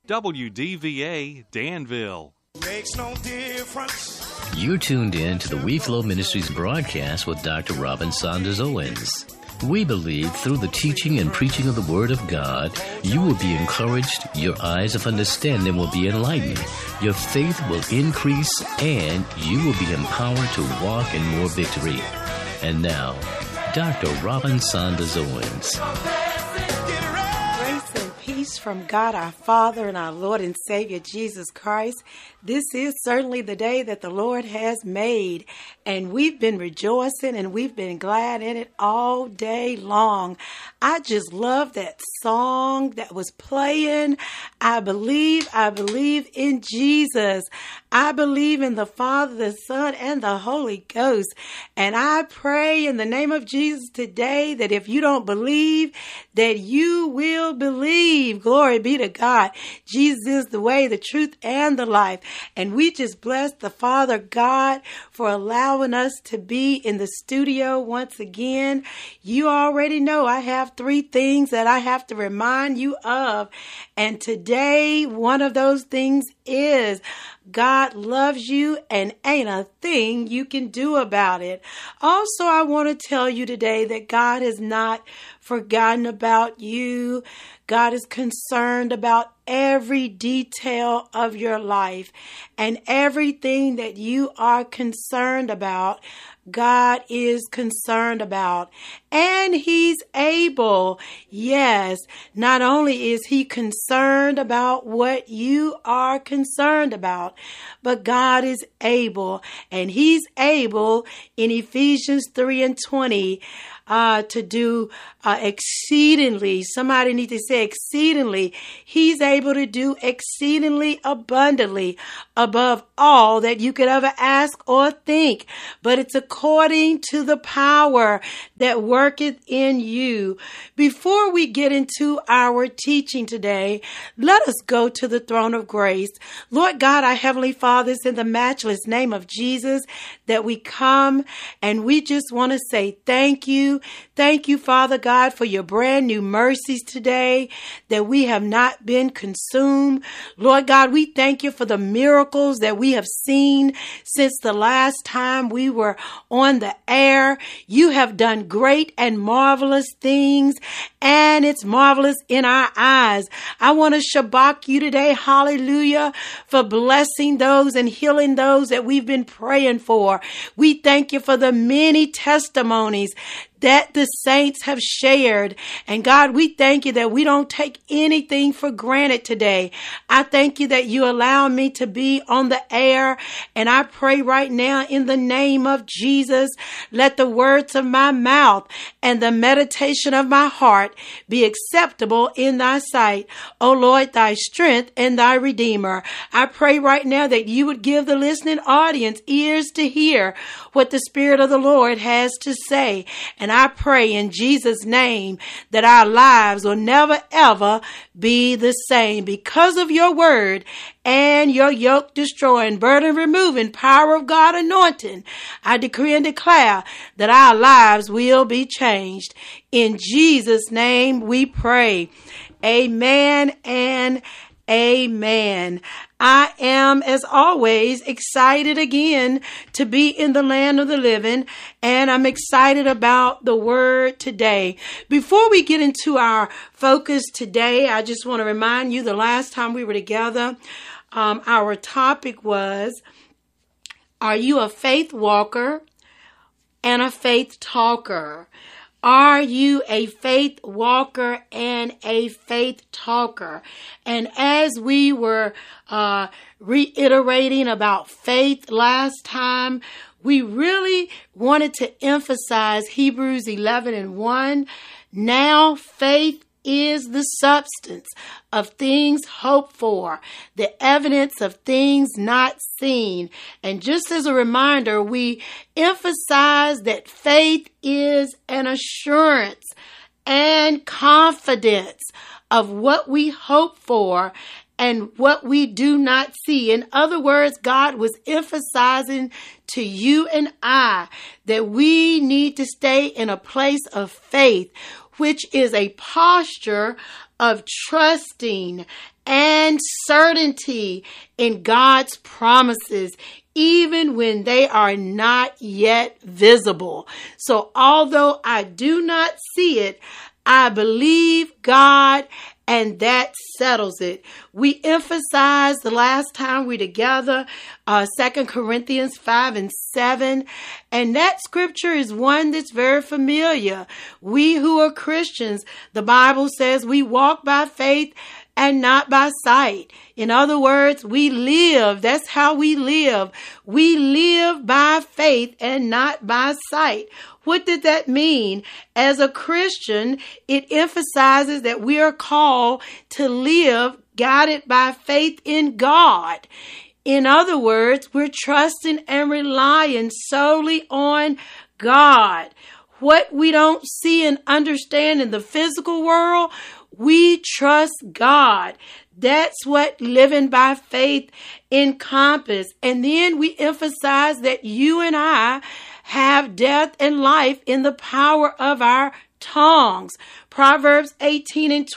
WDVA Danville. Makes no difference. You're tuned in to the We Flow Ministries broadcast with Dr. Robin Saunders Owens. We believe through the teaching and preaching of the Word of God, you will be encouraged, your eyes of understanding will be enlightened, your faith will increase, and you will be empowered to walk in more victory. And now, Dr. Robin Saunders Owens. Grace and peace from God our Father and our Lord and Savior Jesus Christ. This is certainly the day that the Lord has made, and we've been rejoicing and we've been glad in it all day long. I just love that song that was playing. I believe in Jesus. I believe in the Father, the Son, and the Holy Ghost. And I pray in the name of Jesus today that if you don't believe, that you will believe. Glory be to God. Jesus is the way, the truth, and the life. And we just bless the Father God for allowing us to be in the studio once again. You already know I have 3 things that I have to remind you of. And today, one of those things is God loves you and ain't a thing you can do about it. Also, I want to tell you today that God has not forgotten about you. God is concerned about every detail of your life, and everything that you are concerned about, God is concerned about, and He's able. Yes, not only is He concerned about what you are concerned about, but God is able, and He's able in Ephesians 3:20 to do exceedingly. Somebody needs to say exceedingly. He's able to do exceedingly abundantly above all that you could ever ask or think. But it's according to the power that worketh in you. Before we get into our teaching today, let us go to the throne of grace. Lord God, our Heavenly Father, it's in the matchless name of Jesus that we come, and we just want to say thank you. Thank you, Father God, for your brand new mercies today, that we have not been consumed. Lord God, we thank you for the miracles that we have seen since the last time we were on the air. You have done great and marvelous things, and it's marvelous in our eyes. I want to shabak you today, hallelujah, for blessing those and healing those that we've been praying for. We thank you for the many testimonies that the saints have shared. And God, we thank you that we don't take anything for granted today. I thank you that you allow me to be on the air. And I pray right now in the name of Jesus, let the words of my mouth and the meditation of my heart be acceptable in thy sight. O Lord, thy strength and thy redeemer. I pray right now that you would give the listening audience ears to hear what the Spirit of the Lord has to say. And I pray in Jesus' name that our lives will never, ever be the same because of your word and your yoke destroying, burden removing, power of God anointing. I decree and declare that our lives will be changed. In Jesus' name we pray. Amen and amen. I am, as always, excited again to be in the land of the living, and I'm excited about the word today. Before we get into our focus today, I just want to remind you the last time we were together, our topic was, are you a faith walker and a faith talker? Are you a faith walker and a faith talker? And as we were reiterating about faith last time, we really wanted to emphasize Hebrews 11:1. Now faith is the substance of things hoped for, the evidence of things not seen. And just as a reminder, we emphasize that faith is an assurance and confidence of what we hope for and what we do not see. In other words, God was emphasizing to you and I that we need to stay in a place of faith which is a posture of trusting and certainty in God's promises, even when they are not yet visible. So although I do not see it, I believe God, and that settles it. We emphasized the last time we together, 2 Corinthians 5 and 7. And that scripture is one that's very familiar. We who are Christians, the Bible says we walk by faith and not by sight. In other words, we live. That's how we live. We live by faith and not by sight. What did that mean? As a Christian, it emphasizes that we are called to live guided by faith in God. In other words, we're trusting and relying solely on God. What we don't see and understand in the physical world, we trust God. That's what living by faith encompasses. And then we emphasize that you and I have death and life in the power of our tongues. Proverbs 18 and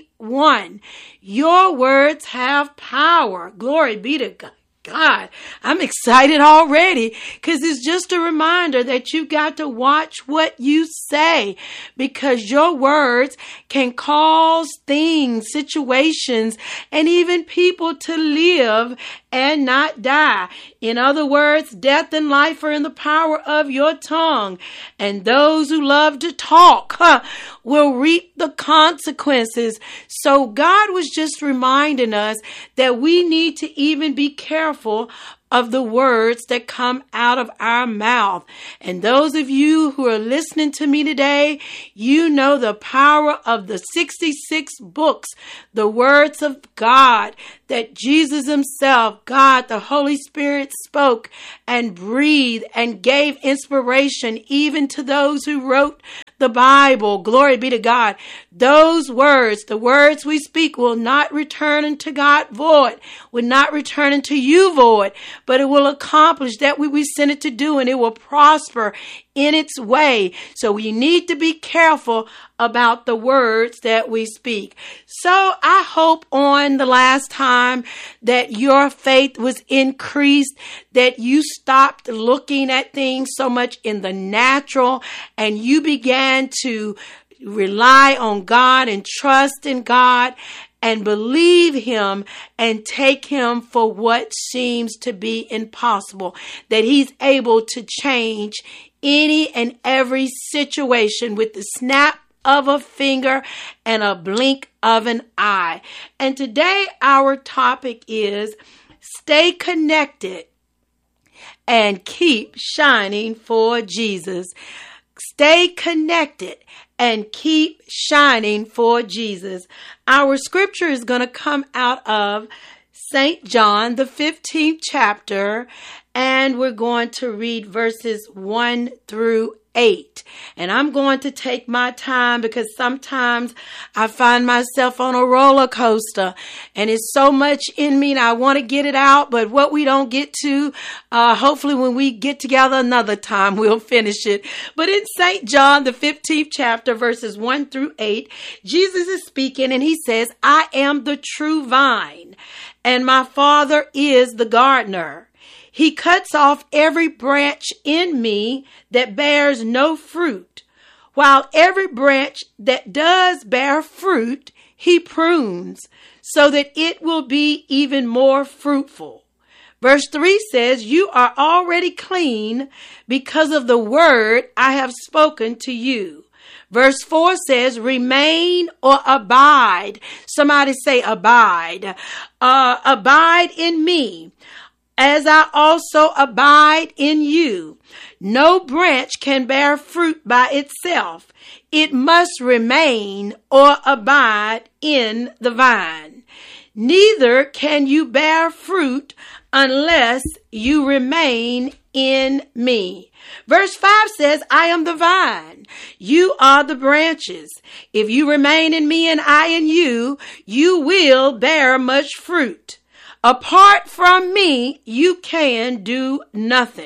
21. Your words have power. Glory be to God. I'm excited already because it's just a reminder that you got to watch what you say, because your words can cause things, situations, and even people to live and not die. In other words, death and life are in the power of your tongue, and those who love to talk will reap the consequences. So God was just reminding us that we need to even be careful of the words that come out of our mouth. And those of you who are listening to me today, you know the power of the 66 books, the words of God that Jesus himself, God, the Holy Spirit, spoke and breathed and gave inspiration even to those who wrote the Bible. Glory be to God. Those words, the words we speak, will not return unto God void, will not return unto you void, but it will accomplish that we sent it to do, and it will prosper in its way. So we need to be careful about the words that we speak. So I hope on the last time that your faith was increased, that you stopped looking at things so much in the natural and you began to rely on God and trust in God and believe him and take him for what seems to be impossible, that he's able to change any and every situation with the snap of a finger and a blink of an eye. And today our topic is stay connected and keep shining for Jesus. Stay connected and keep shining for Jesus. Our scripture is going to come out of St. John, the 15th chapter, and we're going to read verses 1 through 8. And I'm going to take my time because sometimes I find myself on a roller coaster and it's so much in me and I want to get it out, but what we don't get to, hopefully when we get together another time, we'll finish it. But in St. John, the 15th chapter, verses 1 through 8, Jesus is speaking and he says, I am the true vine and my Father is the gardener. He cuts off every branch in me that bears no fruit, while every branch that does bear fruit, he prunes, so that it will be even more fruitful. Verse 3 says, you are already clean because of the word I have spoken to you. Verse 4 says, remain or abide. Somebody say abide. Abide in me, as I also abide in you. No branch can bear fruit by itself. It must remain or abide in the vine. Neither can you bear fruit unless you remain in me. Verse 5 says, I am the vine. You are the branches. If you remain in me and I in you, you will bear much fruit. Apart from me, you can do nothing.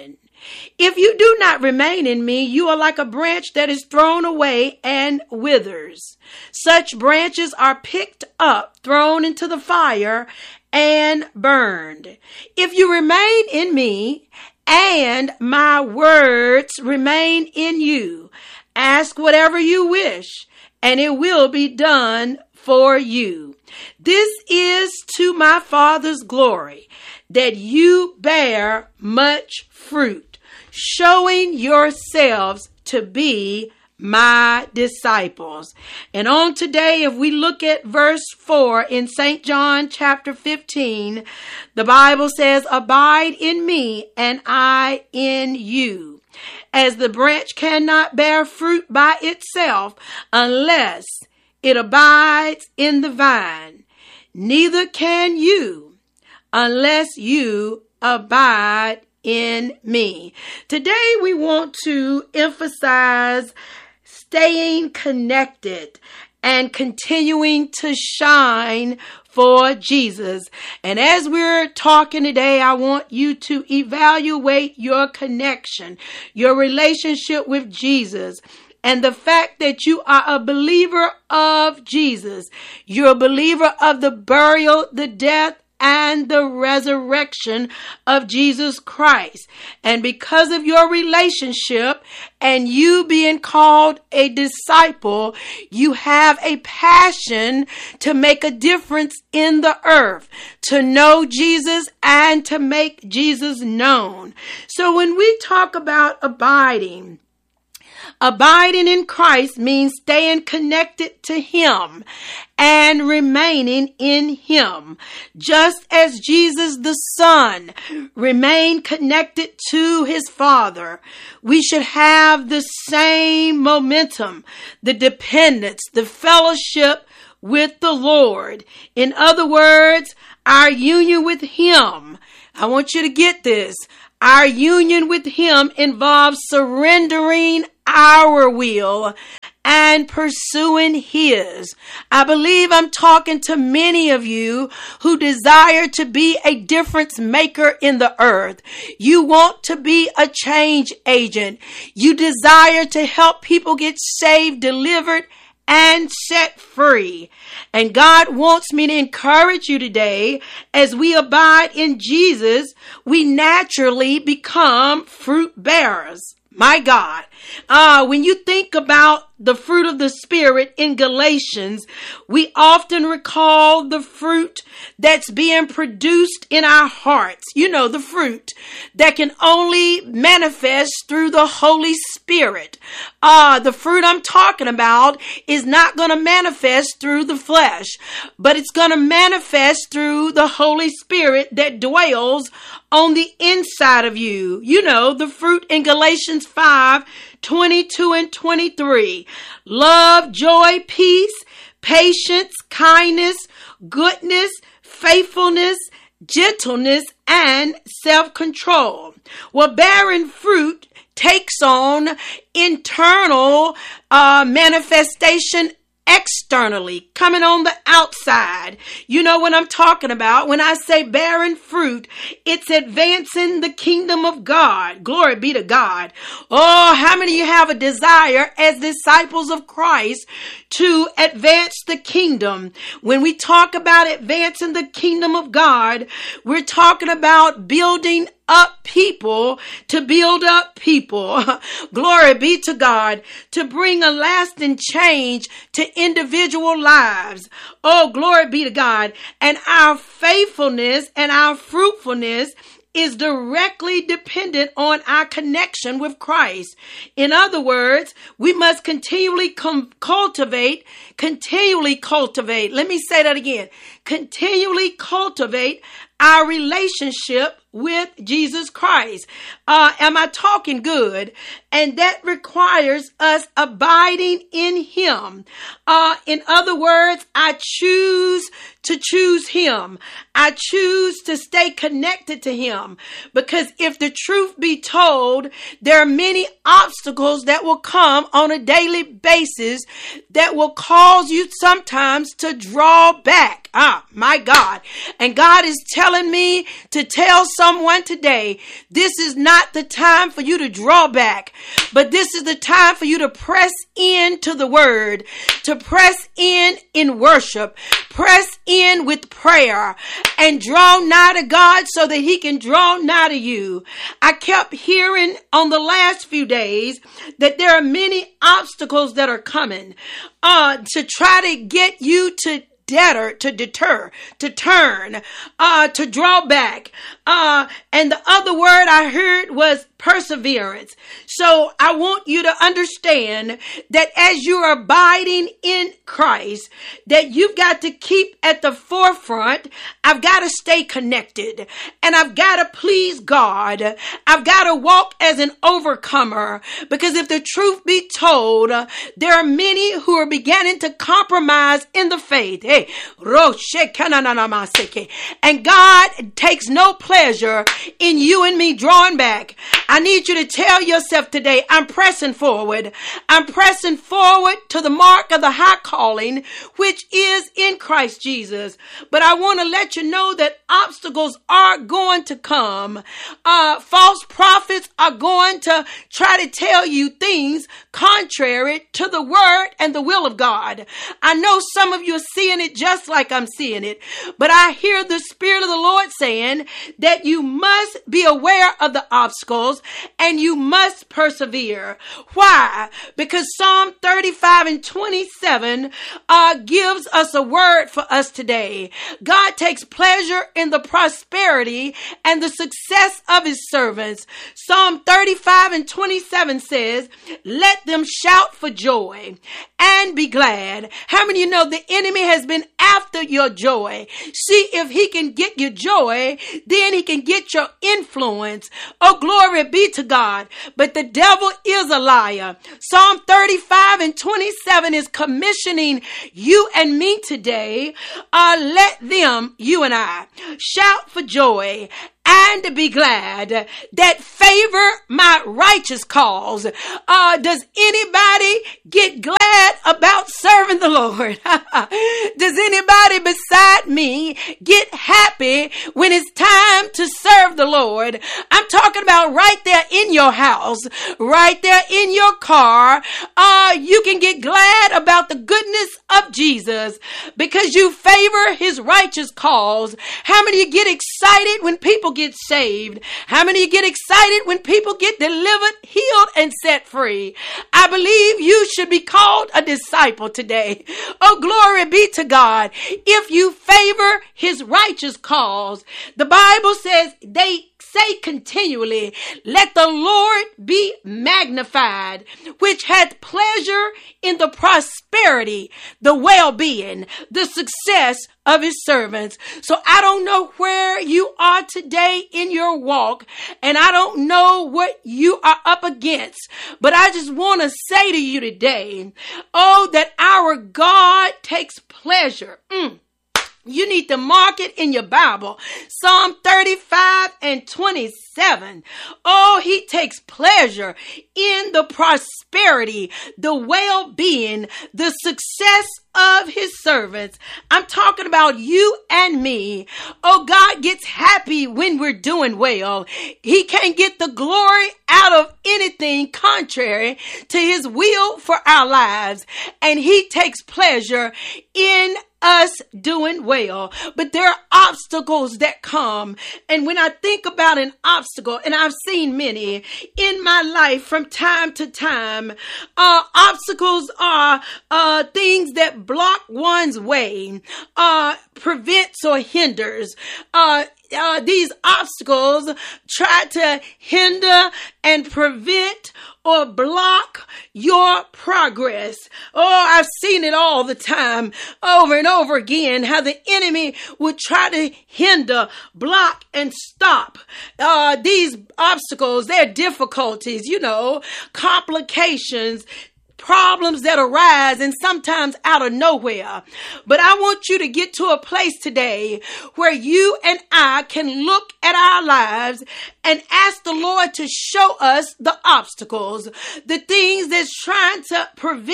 If you do not remain in me, you are like a branch that is thrown away and withers. Such branches are picked up, thrown into the fire, and burned. If you remain in me, and my words remain in you, ask whatever you wish, and it will be done for you. This is to my Father's glory, that you bear much fruit, showing yourselves to be my disciples. And on today, if we look at verse 4 in St. John chapter 15, the Bible says, abide in me and I in you. As the branch cannot bear fruit by itself unless it abides in the vine, neither can you unless you abide in me. Today we want to emphasize staying connected and continuing to shine for Jesus. And as we're talking today, I want you to evaluate your connection, your relationship with Jesus, and the fact that you are a believer of Jesus. You're a believer of the burial, the death, and the resurrection of Jesus Christ. And because of your relationship and you being called a disciple, you have a passion to make a difference in the earth, to know Jesus and to make Jesus known. So when we talk about abiding in Christ means staying connected to Him and remaining in Him. Just as Jesus the Son remained connected to His Father, we should have the same momentum, the dependence, the fellowship with the Lord. In other words, our union with Him. I want you to get this. Our union with Him involves surrendering our will and pursuing His. I believe I'm talking to many of you who desire to be a difference maker in the earth. You want to be a change agent. You desire to help people get saved, delivered, and set free. And God wants me to encourage you today, as we abide in Jesus, we naturally become fruit bearers. My God. When you think about the fruit of the Spirit in Galatians, we often recall the fruit that's being produced in our hearts. You know, the fruit that can only manifest through the Holy Spirit. The fruit I'm talking about is not going to manifest through the flesh, but it's going to manifest through the Holy Spirit that dwells on the inside of you. You know, the fruit in Galatians 5:22 and 23. Love, joy, peace, patience, kindness, goodness, faithfulness, gentleness, and self-control. Well, bearing fruit takes on internal manifestation externally, coming on the outside. You know what I'm talking about. When I say bearing fruit, it's advancing the kingdom of God. Glory be to God. Oh, how many of you have a desire as disciples of Christ to advance the kingdom? When we talk about advancing the kingdom of God, we're talking about building up people to build up people. Glory be to God, to bring a lasting change to individual lives. Oh, glory be to God. And our faithfulness and our fruitfulness is directly dependent on our connection with Christ. In other words, we must continually cultivate. Let me say that again. Continually cultivate our relationship with Jesus Christ. Am I talking good? And that requires us abiding in Him. In other words, I choose to choose Him. I choose to stay connected to Him, because if the truth be told, there are many obstacles that will come on a daily basis that will cause you sometimes to draw back. My God. And God is telling me to tell someone today, this is not the time for you to draw back, but this is the time for you to press into the word, to press in worship, press in with prayer, and draw nigh to God so that he can draw nigh to you. I kept hearing on the last few days that there are many obstacles that are coming to try to get you to deter, to turn, to draw back. And the other word I heard was perseverance. So I want you to understand that as you're abiding in Christ, that you've got to keep at the forefront. I've got to stay connected, and I've got to please God. I've got to walk as an overcomer, because if the truth be told, there are many who are beginning to compromise in the faith. Hey, and God takes no pleasure in you and me drawing back. I need you to tell yourself today, I'm pressing forward. I'm pressing forward to the mark of the high calling, which is in Christ Jesus. But I want to let you know that obstacles are going to come. False prophets are going to try to tell you things contrary to the word and the will of God. I know some of you are seeing it just like I'm seeing it, but I hear the Spirit of the Lord saying that you must be aware of the obstacles and you must persevere. Why? Because Psalm 35:27 gives us a word for us today. God takes pleasure in the prosperity and the success of his servants. Psalm 35:27 says, let them shout for joy and be glad. How many of you know the enemy has been after your joy? See, if he can get your joy, then he can get your influence. Oh, glory be to God. But the devil is a liar. Psalm 35:27 is commissioning you and me today. Let them, you and I, shout for joy and be glad that favor my righteous cause. Does anybody get glad about serving the Lord? Does anybody beside me get happy when it's time to serve the Lord? I'm talking about right there in your house, right there in your car. You can get glad about the goodness of Jesus because you favor his righteous cause. How many of you get excited when people get saved? How many of you get excited when people get delivered, healed, and set free? I believe you should be called a disciple today. Oh, glory be to God. If you favor his righteous cause, the Bible says they say continually, let the Lord be magnified, which hath pleasure in the prosperity, the well-being, the success of his servants. So I don't know where you are today in your walk, and I don't know what you are up against, but I just want to say to you today, that our God takes pleasure. You need to mark it in your Bible. Psalm 35:27. He takes pleasure in the prosperity, the well-being, the success of his servants. I'm talking about you and me. God gets happy when we're doing well. He can't get the glory out of anything contrary to his will for our lives. And he takes pleasure in us doing well. But there are obstacles that come. And when I think about an obstacle, and I've seen many in my life from time to time, obstacles are things that block one's way, prevents or hinders. These obstacles try to hinder and prevent or block your progress. I've seen it all the time, over and over again, how the enemy would try to hinder, block, and stop these obstacles, their difficulties, complications, problems that arise, and sometimes out of nowhere. But I want you to get to a place today where you and I can look at our lives and ask the Lord to show us the obstacles, the things that's trying to prevent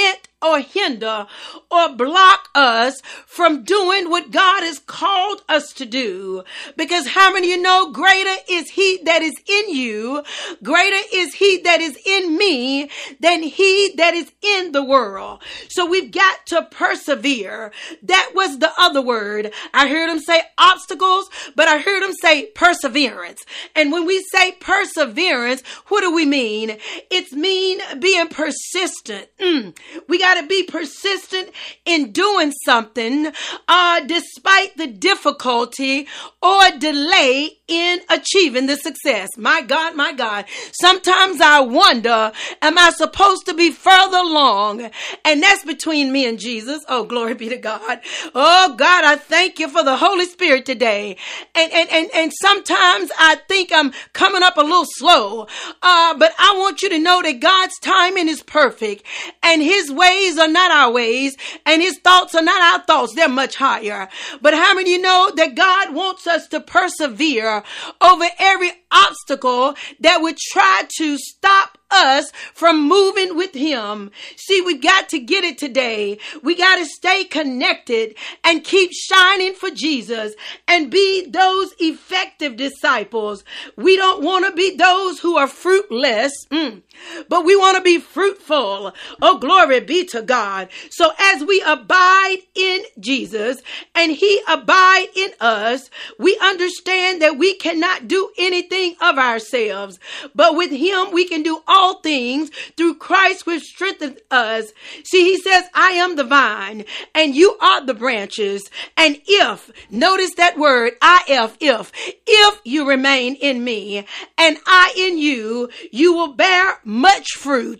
or hinder or block us from doing what God has called us to do. Because how many of you know greater is he that is in you, greater is he that is in me than he that is in the world. So we've got to persevere. That was the other word. I heard him say obstacles, but I heard him say perseverance. And when we say perseverance, what do we mean? It's mean being persistent. We got to be persistent in doing something despite the difficulty or delay in achieving the success. My God, my God. Sometimes I wonder, am I supposed to be further along? And that's between me and Jesus. Oh, glory be to God. Oh, God, I thank you for the Holy Spirit today. And sometimes I think I'm coming up a little slow. But I want you to know that God's timing is perfect and his ways are not our ways and his thoughts are not our thoughts. They're much higher. But how many of you know that God wants us to persevere over every obstacle that would try to stop us from moving with him? See, we got to get it today. We got to stay connected and keep shining for Jesus and be those effective disciples. We don't want to be those who are fruitless, but we want to be fruitful. Oh, glory be to God. So as we abide in Jesus and he abide in us, we understand that we cannot do anything of ourselves, but with him we can do all things through Christ which strengthens us. See, he says, I am the vine and you are the branches. And if, notice that word, if you remain in me and I in you, you will bear much fruit.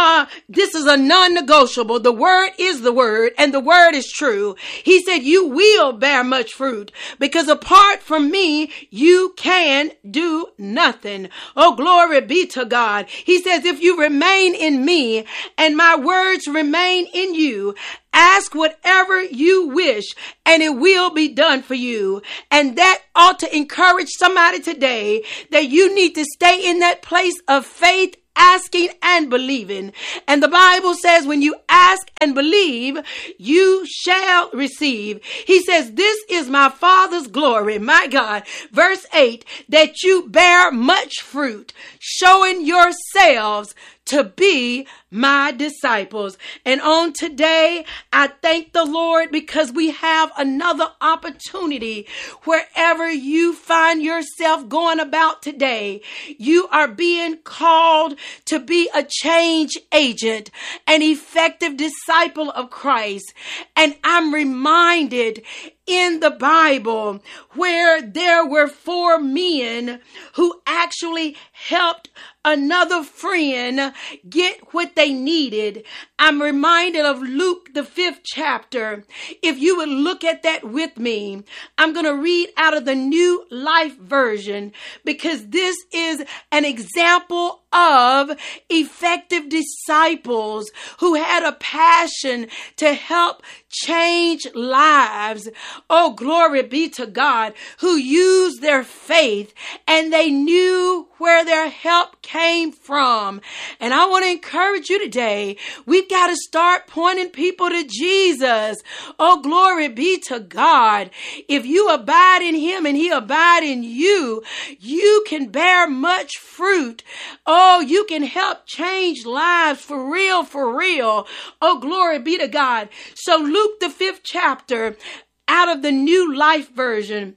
This is a non-negotiable. The word is the word and the word is true. He said, you will bear much fruit because apart from me, you can do nothing. Oh, glory be to God. He says, if you remain in me and my words remain in you, ask whatever you wish and it will be done for you. And that ought to encourage somebody today that you need to stay in that place of faith, asking and believing. And the Bible says when you ask and believe, you shall receive. He says, this is my Father's glory, my God. Verse 8, that you bear much fruit, showing yourselves to be my disciples. And on today, I thank the Lord because we have another opportunity. Wherever you find yourself going about today, you are being called to be a change agent, an effective disciple of Christ. And I'm reminded in the Bible where there were 4 men who actually helped another friend get what they needed. I'm reminded of Luke, the 5th chapter. If you would look at that with me, I'm going to read out of the New Life Version because this is an example of effective disciples who had a passion to help change lives. Oh, glory be to God, who used their faith and they knew where their help came from. And I want to encourage you today. We've got to start pointing people to Jesus. Oh, glory be to God. If you abide in him and he abide in you, you can bear much fruit. Oh, you can help change lives for real, for real. Oh, glory be to God. So Luke, the 5th chapter, out of the New Life Version,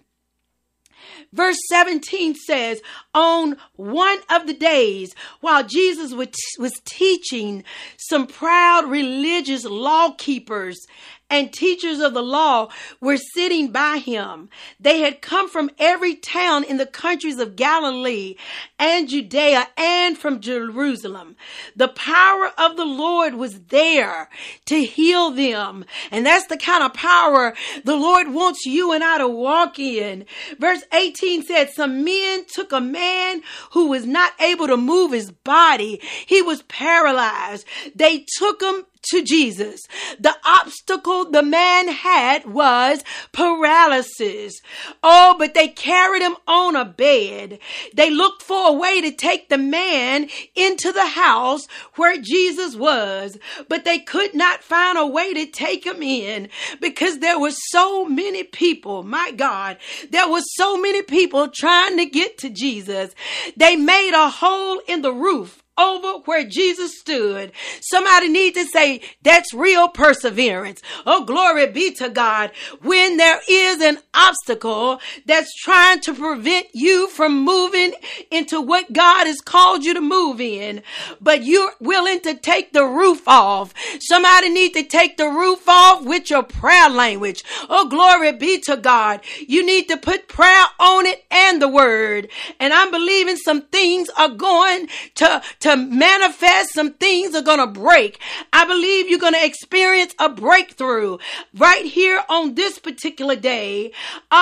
verse 17 says, on one of the days while Jesus was teaching, some proud religious law keepers and teachers of the law were sitting by him. They had come from every town in the countries of Galilee and Judea and from Jerusalem. The power of the Lord was there to heal them. And that's the kind of power the Lord wants you and I to walk in. Verse 18 said, some men took a man who was not able to move his body. He was paralyzed. They took him to Jesus. The obstacle the man had was paralysis. Oh, but they carried him on a bed. They looked for a way to take the man into the house where Jesus was, but they could not find a way to take him in because there were so many people. My God, there were so many people trying to get to Jesus. They made a hole in the roof over where Jesus stood. Somebody needs to say, that's real perseverance. Oh, glory be to God. When there is an obstacle that's trying to prevent you from moving into what God has called you to move in, but you're willing to take the roof off. Somebody needs to take the roof off with your prayer language. Oh, glory be to God. You need to put prayer on it and the word. And I'm believing some things are going to manifest. Some things are going to break. I believe you're going to experience a breakthrough right here on this particular day.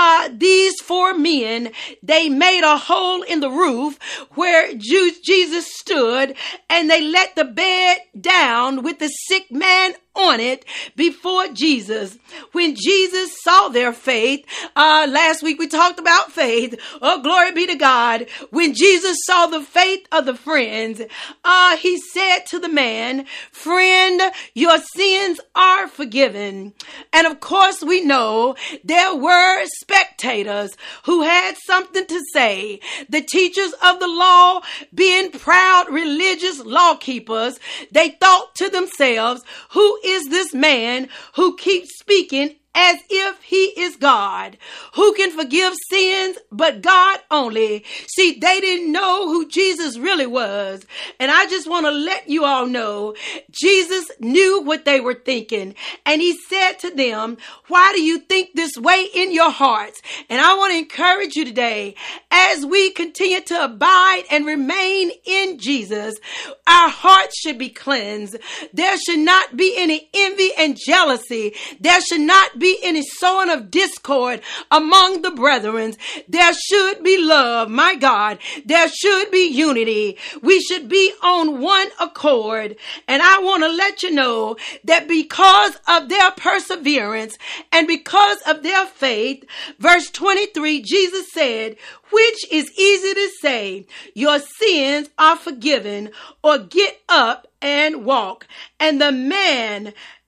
These 4 men, they made a hole in the roof where Jesus stood, and they let the bed down with the sick man on it before Jesus. When Jesus saw their faith, last week we talked about faith. Oh, glory be to God. When Jesus saw the faith of the friends, he said to the man, friend, your sins are forgiven. And of course, we know there were spectators who had something to say. The teachers of the law, being proud religious law keepers, they thought to themselves, who is this man who keeps speaking as if he is God? Who can forgive sins but God only? See, they didn't know who Jesus really was. And I just want to let you all know, Jesus knew what they were thinking. And he said to them, why do you think this way in your hearts? And I want to encourage you today, as we continue to abide and remain in Jesus, our hearts should be cleansed. There should not be any envy and jealousy. There should not be any sowing of discord among the brethren. There should be love. My God, there should be unity. We should be on one accord. And I want to let you know that because of their perseverance and because of their faith, verse 23, Jesus said, which is easy to say, your sins are forgiven, or get up and walk. And the man